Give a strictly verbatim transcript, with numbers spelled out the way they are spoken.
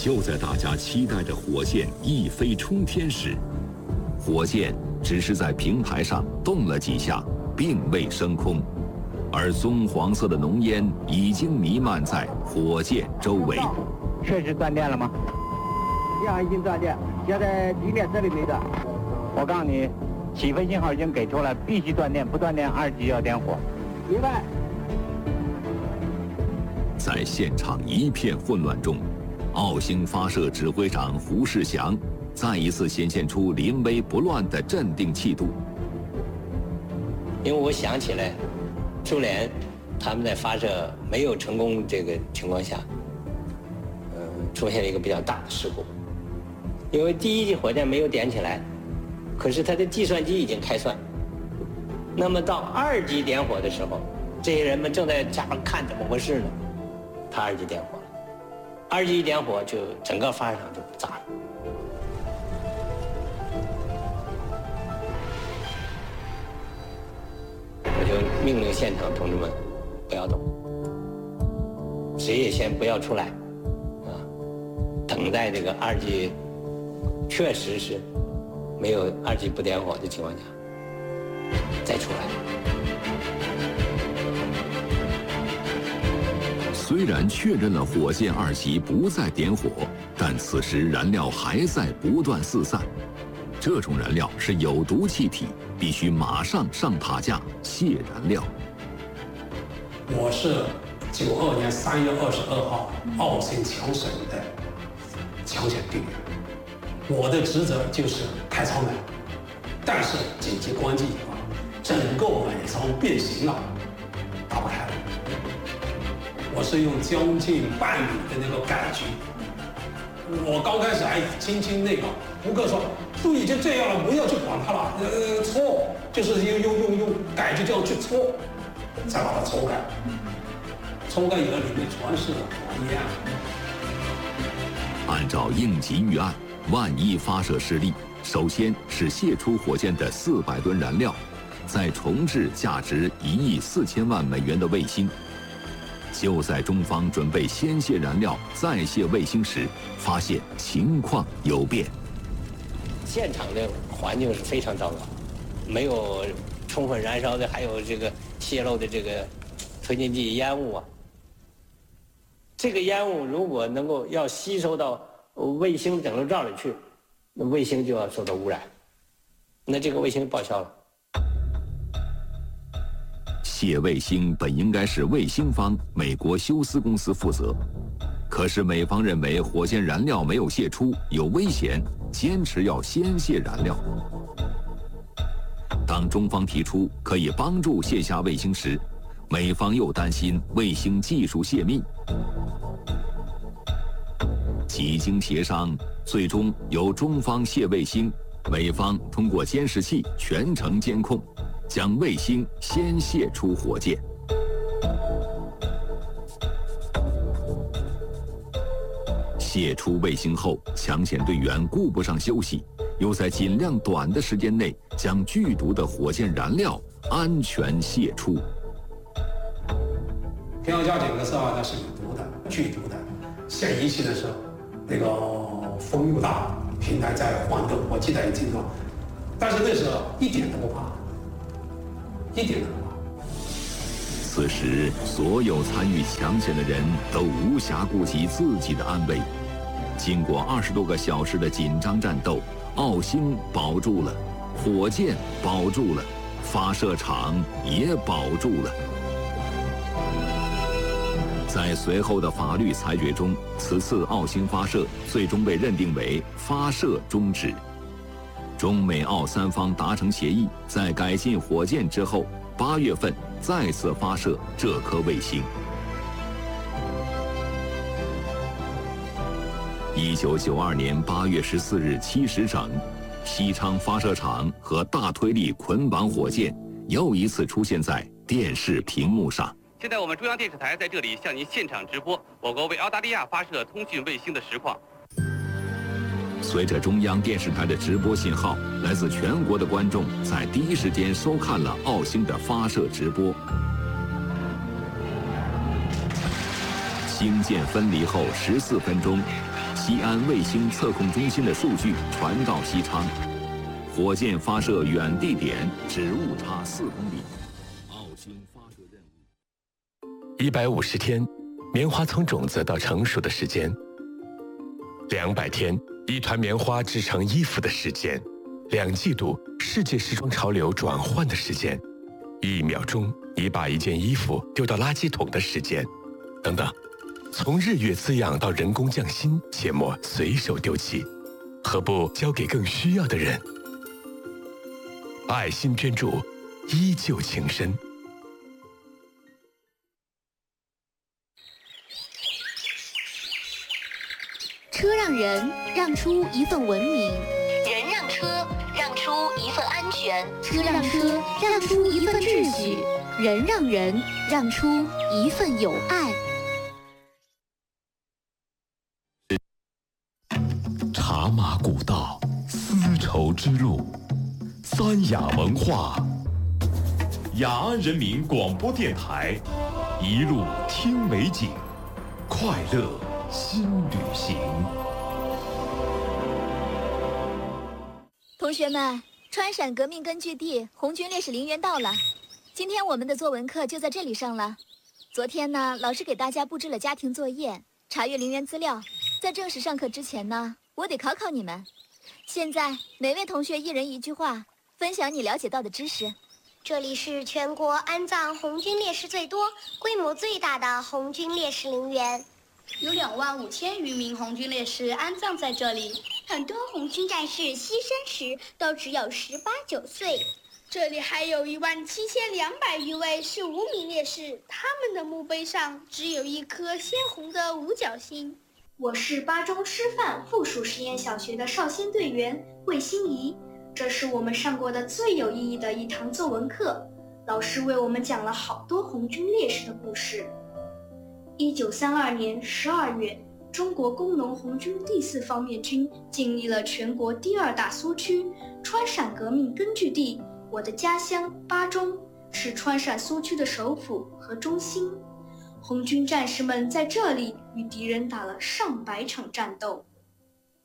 就在大家期待着火箭一飞冲天时，火箭只是在平台上动了几下，并未升空，而棕黄色的浓烟已经弥漫在火箭周围。 确实断电了吗？ 电已经断电，现在地面这里没断。 我告诉你，起飞信号已经给出来，必须断电，不断电二级要点火。 明白。 在现场一片混乱中，澳星发射指挥长胡世祥再一次显现出临危不乱的镇定气度。 因为我想起来，苏联他们在发射没有成功这个情况下，嗯、呃，出现了一个比较大的事故。因为第一级火箭没有点起来，可是它的计算机已经开算。那么到二级点火的时候，这些人们正在家看怎么回事呢？他二级点火了，二级一点火就整个发射场就炸了。我就命令现场同志们不要动，谁也先不要出来，啊，等待这个二级确实是没有二级不点火的情况下再出来。 虽然确认了火箭二级不再点火，但此时燃料还在不断四散。这种燃料是有毒气体，必须马上上塔架卸燃料。 我是九二年三月二十二号澳星强省的抢险队员，我的职责就是开舱门，但是紧急关机以后，整个尾舱变形了，打不开了。我是用将近半米的那个改局，我刚开始还轻轻那个，胡克说都已经这样了，不要去管它了，呃，搓，就是用用用用改局这样去搓，才把它搓开。抽干以后里面全是火焰。 按照应急预案，万一发射失利，首先是泄出火箭的四百吨燃料，再重置价值一亿四千万美元的卫星。就在中方准备先卸燃料再卸卫星时，发现情况有变。 现场的环境是非常糟糕，没有充分燃烧的，还有这个泄漏的这个推进剂烟雾啊。这个烟雾如果能够要吸收到卫星整流罩里去，那卫星就要受到污染，那这个卫星报销了。 卸卫星本应该是卫星方美国休斯公司负责，可是美方认为火箭燃料没有泄出有危险，坚持要先卸燃料。当中方提出可以帮助卸下卫星时，美方又担心卫星技术泄密。几经协商，最终由中方卸卫星，美方通过监视器全程监控，将卫星先卸出火箭。卸出卫星后，抢险队员顾不上休息，又在尽量短的时间内将剧毒的火箭燃料安全卸出。 天要加井的时候，它是有毒的、剧毒的。卸仪器的时候，那个风又大，平台在晃动，我记得很清楚。但是那时候一点都不怕，一点都不怕。 此时，所有参与抢险的人都无暇顾及自己的安危。经过二十多个小时的紧张战斗，澳星保住了，火箭保住了，发射场也保住了。在随后的法律裁决中，此次澳星发射最终被认定为发射终止。中美澳三方达成协议，在改进火箭之后，八月份再次发射这颗卫星。一九九二年八月十四日七时整，西昌发射场和大推力捆绑火箭又一次出现在电视屏幕上。 现在我们中央电视台在这里向您现场直播我国为澳大利亚发射通讯卫星的实况。 随着中央电视台的直播信号，来自全国的观众在第一时间收看了澳星的发射直播。 星舰分离后十四分钟，西安卫星测控中心的数据传到西昌，火箭发射远地点只误差四公里。澳星发射任务一百五十天，棉花从种子到成熟的时间；两百天，一团棉花织成衣服的时间；两季度，世界时装潮流转换的时间；一秒钟，你把一件衣服丢到垃圾桶的时间，等等。从日月滋养到人工匠心，切莫随手丢弃，何不交给更需要的人？爱心捐助，依旧情深。 车让人让出一份文明， 人让车让出一份安全， 车让车让出一份秩序，人让人让出一份友爱。 茶马古道，丝绸之路，三雅文化。雅安人民广播电台，一路听美景，快乐新旅行。 同学们，川陕革命根据地红军烈士陵园到了，今天我们的作文课就在这里上了。昨天呢，老师给大家布置了家庭作业，查阅陵园资料。在正式上课之前呢，我得考考你们。现在每位同学一人一句话，分享你了解到的知识。 这里是全国安葬红军烈士最多、规模最大的红军烈士陵园， 有两万五千余名红军烈士安葬在这里。 很多红军战士牺牲时都只有十八九岁。 这里还有一万七千两百余位是无名烈士，他们的墓碑上只有一颗鲜红的五角星。 我是八中师范附属实验小学的少先队员魏欣怡，这是我们上过的最有意义的一堂作文课，老师为我们讲了好多红军烈士的故事。一九三二年十二月，中国工农红军第四方面军经历了全国第二大苏区川陕革命根据地，我的家乡巴中是川陕苏区的首府和中心。红军战士们在这里与敌人打了上百场战斗。